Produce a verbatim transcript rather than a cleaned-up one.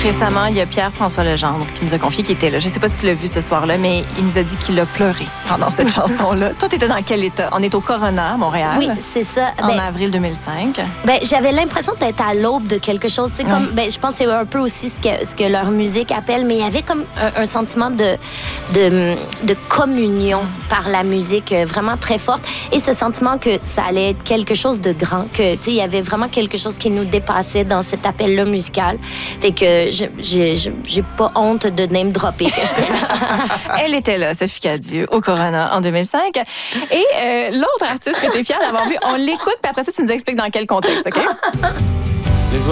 Récemment, il y a Pierre-François Legendre qui nous a confié qu'il était là. Je ne sais pas si tu l'as vu ce soir-là, mais il nous a dit qu'il a pleuré pendant cette chanson-là. Toi, tu étais dans quel état? On est au Corona, à Montréal. Oui, c'est ça. En ben, avril deux mille cinq. Ben, j'avais l'impression d'être à l'aube de quelque chose. C'est comme, ben, je pense que c'est un peu aussi ce que, ce que leur musique appelle, mais il y avait comme un, un sentiment de, de, de communion par la musique euh, vraiment très forte. Et ce sentiment que ça allait être quelque chose de grand, que, tu sais, il y avait vraiment quelque chose qui nous dépassait dans cet appel-là musical. Fait que je- j'ai j'ai pas honte de name-dropper. que j'étais là. Elle était là, Sophie Cadieux, au Corona en deux mille cinq. Et euh, l'autre artiste que tu es fière d'avoir vu, on l'écoute, puis après ça, tu nous expliques dans quel contexte, OK?